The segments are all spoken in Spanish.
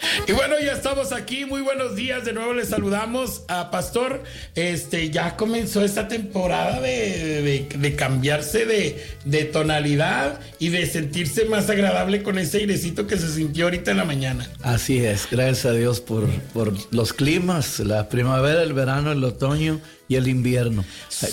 Y bueno, ya estamos aquí. Muy buenos días. De nuevo les saludamos a Pastor. Ya comenzó esta temporada de cambiarse de tonalidad y de sentirse más agradable con ese airecito que se sintió ahorita en la mañana. Así es, gracias a Dios por los climas, la primavera, el verano, el otoño y el invierno.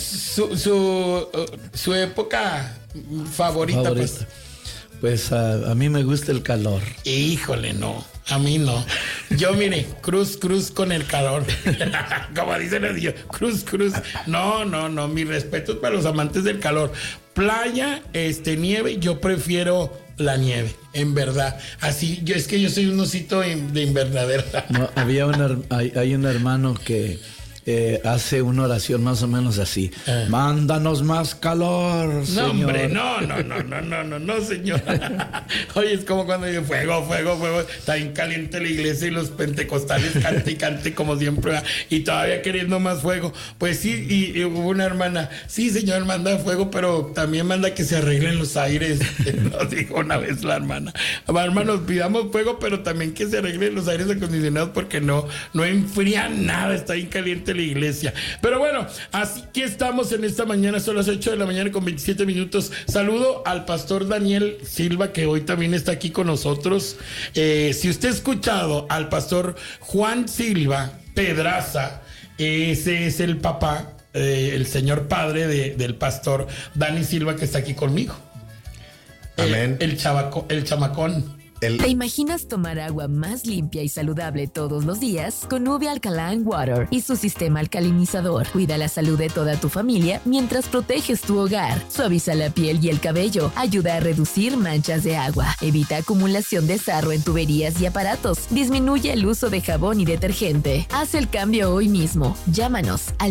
Su época favorita. Pues a mí me gusta el calor. Híjole, no, a mí no. Yo, mire, cruz con el calor. Como dicen los niños, cruz. No, mi respeto es para los amantes del calor. Playa, nieve, yo prefiero la nieve, en verdad. Así, es que yo soy un osito de invernadera. No, hay un hermano que hace una oración más o menos así. Mándanos más calor, no, Señor. Hombre, no, señor. Oye, es como cuando dice fuego. Está bien caliente la iglesia y los pentecostales cante como siempre. Y todavía queriendo más fuego. Pues sí, y hubo una hermana. Sí, Señor, manda fuego, pero también manda que se arreglen los aires. Nos dijo una vez la hermana. Hermanos, pidamos fuego, pero también que se arreglen los aires acondicionados porque no enfría nada. Está bien caliente la iglesia. Pero bueno, así que estamos en esta mañana, son las 8 de la mañana con 27 minutos. Saludo al pastor Daniel Silva, que hoy también está aquí con nosotros. Si usted ha escuchado al pastor Juan Silva Pedraza, ese es el papá, el señor padre del pastor Dani Silva, que está aquí conmigo. Amén. El chamacón. ¿Te imaginas tomar agua más limpia y saludable todos los días? Con Nubia Alkaline Water y su sistema alcalinizador. Cuida la salud de toda tu familia mientras proteges tu hogar. Suaviza la piel y el cabello. Ayuda a reducir manchas de agua. Evita acumulación de sarro en tuberías y aparatos. Disminuye el uso de jabón y detergente. Haz el cambio hoy mismo. Llámanos al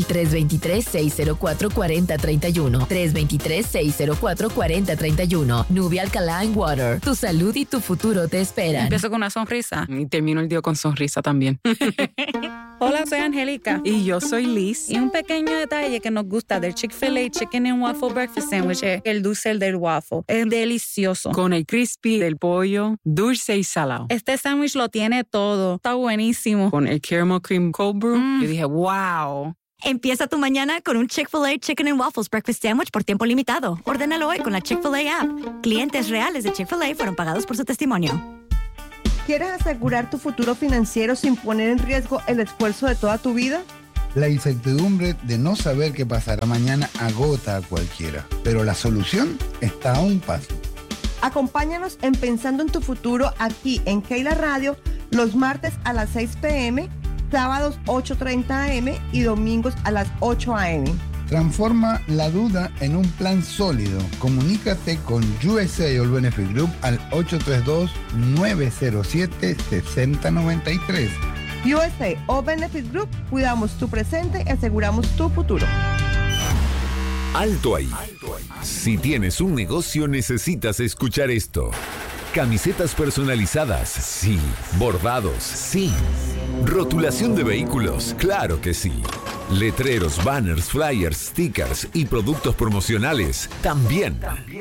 323-604-4031. 323-604-4031. Nubia Alkaline Water. Tu salud y tu futuro te esperan. Empiezo con una sonrisa y termino el día con sonrisa también. Hola, soy Angélica. Y yo soy Liz. Y un pequeño detalle que nos gusta del Chick-fil-A Chicken and Waffle Breakfast Sandwich es el dulce del waffle. Es delicioso. Con el crispy del pollo, dulce y salado. Este sándwich lo tiene todo. Está buenísimo. Con el caramel cream cold brew, yo dije, wow. Empieza tu mañana con un Chick-fil-A Chicken and Waffles Breakfast Sandwich por tiempo limitado. Ordénalo hoy con la Chick-fil-A app. Clientes reales de Chick-fil-A fueron pagados por su testimonio. ¿Quieres asegurar tu futuro financiero sin poner en riesgo el esfuerzo de toda tu vida? La incertidumbre de no saber qué pasará mañana agota a cualquiera, pero la solución está a un paso. Acompáñanos en Pensando en tu Futuro aquí en Keila Radio los martes a las 6 p.m., sábados 8:30 a.m. y domingos a las 8 a.m. Transforma la duda en un plan sólido. Comunícate con USA All Benefit Group al 832-907-6093. USA All Benefit Group, cuidamos tu presente y aseguramos tu futuro. Alto ahí. Si tienes un negocio, necesitas escuchar esto. Camisetas personalizadas, sí. Bordados, sí. Rotulación de vehículos, claro que sí. Letreros, banners, flyers, stickers y productos promocionales, también.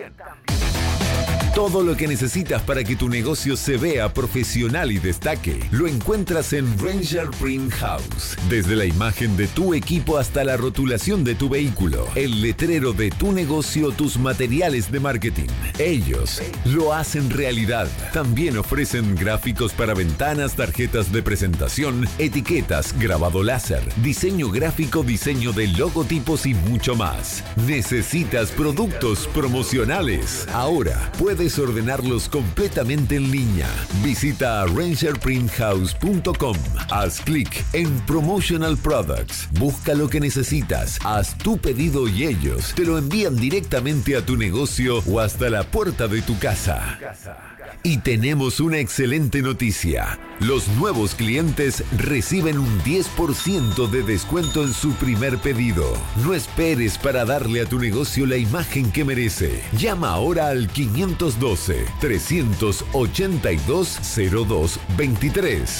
Todo lo que necesitas para que tu negocio se vea profesional y destaque, lo encuentras en Ranger Print House. Desde la imagen de tu equipo hasta la rotulación de tu vehículo, el letrero de tu negocio, tus materiales de marketing. Ellos lo hacen realidad. También ofrecen gráficos para ventanas, tarjetas de presentación, etiquetas, grabado láser, diseño gráfico, diseño de logotipos y mucho más. ¿Necesitas productos promocionales? Ahora puedes ordenarlos completamente en línea. Visita rangerprinthouse.com. Haz clic en Promotional Products. Busca lo que necesitas. Haz tu pedido y ellos te lo envían directamente a tu negocio o hasta la puerta de tu casa. Y tenemos una excelente noticia. Los nuevos clientes reciben un 10% de descuento en su primer pedido. No esperes para darle a tu negocio la imagen que merece. Llama ahora al 512-382-0223.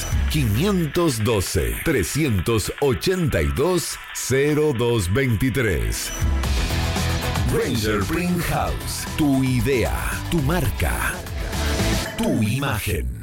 512-382-0223. Ranger Print House. Tu idea, tu marca, tu imagen.